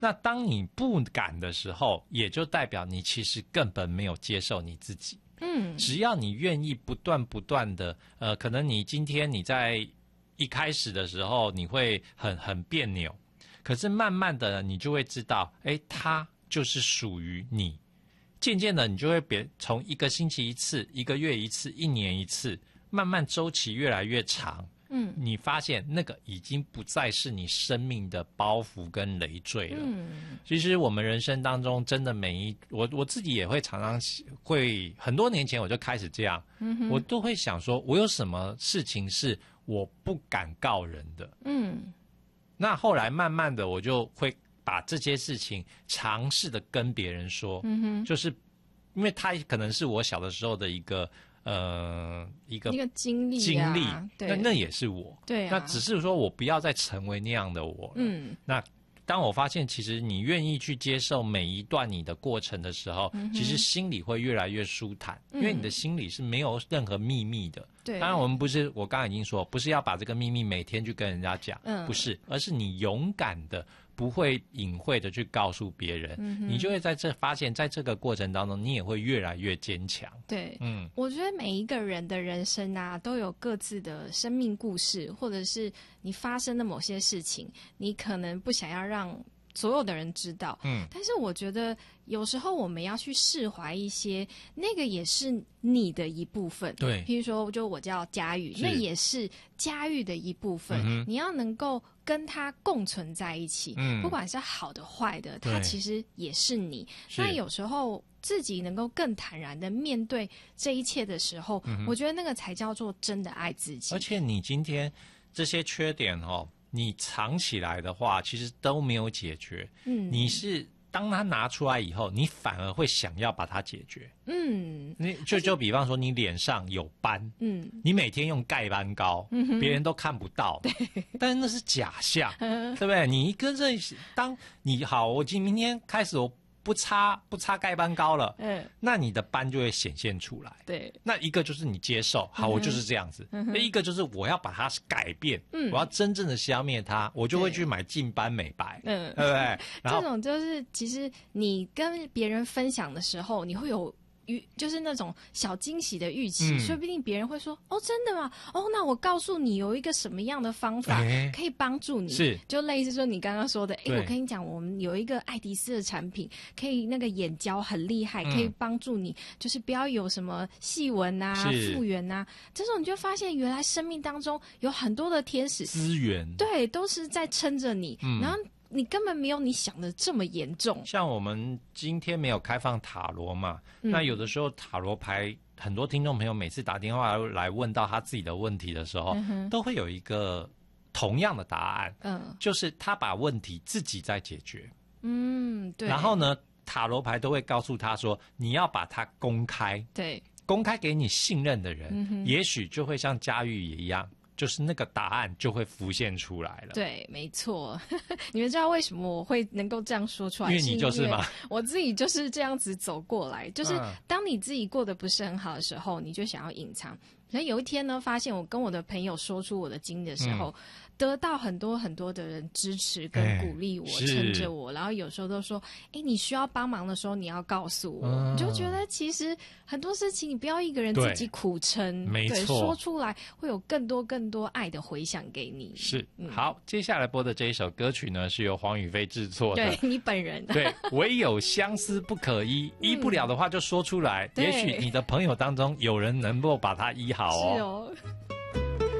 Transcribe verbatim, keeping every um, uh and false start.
那当你不敢的时候，也就代表你其实根本没有接受你自己。 嗯， 只要你愿意不断不断的，呃，可能你今天你在一开始的时候你会很很别扭，可是慢慢的你就会知道，哎，它就是属于你。渐渐的，你就会别从一个星期一次、一个月一次、一年一次，慢慢周期越来越长。 嗯， 你发现那个已经不再是你生命的包袱跟累赘了。 嗯， 其实我们人生当中真的每一我我自己也会常常会很多年前我就开始这样，嗯，我都会想说，我有什么事情是我不敢告人的。 嗯， 那后来慢慢的我就会把这些事情尝试的跟别人说，嗯哼，就是因为他可能是我小的时候的一个。呃，一个一个经历、啊， 经历， 对， 那那也是我， 对、啊， 那只是说我不要再成为那样的我了。嗯，那当我发现其实你愿意去接受每一段你的过程的时候，嗯、其实心里会越来越舒坦，嗯、因为你的心里是没有任何秘密的。对，当然我们不是，我刚刚已经说，不是要把这个秘密每天去跟人家讲，嗯，不是，而是你勇敢的。不会隐晦的去告诉别人，嗯、你就会在这发现，在这个过程当中，你也会越来越坚强。 对，嗯，我觉得每一个人的人生啊，都有各自的生命故事，或者是你发生的某些事情，你可能不想要让所有的人知道，嗯，但是我觉得有时候我们要去释怀一些，那个也是你的一部分， 对， 譬如说，就我叫佳玉，那也是佳玉的一部分，嗯、你要能够跟它共存在一起，嗯，不管是好的坏的，它其实也是你。那有时候自己能够更坦然的面对这一切的时候，嗯、我觉得那个才叫做真的爱自己。 而且你今天这些缺点哦。你藏起来的话，其实都没有解决。嗯，你是当它拿出来以后，你反而会想要把它解决。嗯，你就就比方说，你脸上有斑，嗯，你每天用盖斑膏，嗯，别人都看不到，对，但是那是假象，对不对？你跟着当你好，我今明天开始我。不擦不擦盖斑膏了，嗯，那你的斑就会显现出来。对，那一个就是你接受，好，嗯、我就是这样子；那、嗯、一个就是我要把它改变，嗯，我要真正的消灭它，我就会去买净斑美白，嗯，对不对？然后这种就是其实你跟别人分享的时候，你会有。就是那种小惊喜的预期，嗯、说不定别人会说：“哦，真的吗？哦，那我告诉你有一个什么样的方法可以帮助你。”是，就类似说你刚刚说的，哎，我跟你讲，我们有一个爱迪丝的产品，可以那个眼胶很厉害，可以帮助你，嗯、就是不要有什么细纹啊、复原啊，这种你就发现原来生命当中有很多的天使资源， 对，都是在撑着你，嗯、然后。你根本没有你想的这么严重。 像我们今天没有开放塔罗嘛，嗯、那有的时候塔罗牌，很多听众朋友每次打电话来问到他自己的问题的时候，嗯、都会有一个同样的答案，嗯，就是他把问题自己在解决，嗯，对。然后呢，塔罗牌都会告诉他说，你要把它公开， 对， 公开给你信任的人，嗯、也许就会像佳玉也一样。就是那个答案就会浮现出来了。 对，没错。你们知道为什么我会能够这样说出来？ 因为你就是嘛， 我自己就是这样子走过来。就是当你自己过得不是很好的时候，你就想要隐藏。所以有一天呢，发现我跟我的朋友说出我的经历的时候，嗯、得到很多很多的人支持跟鼓励我，撑着我。然后有时候都说：“哎，你需要帮忙的时候，你要告诉我。嗯”你就觉得其实很多事情你不要一个人自己苦撑， 没错， 说出来会有更多更多爱的回响给你。 是，嗯、好，接下来播的这一首歌曲呢，是由黄宇飞制作的。 对你本人， 对，唯有相思不可医，医不了的话就说出来，嗯、也许你的朋友当中有人能够把它医好哦。 是哦。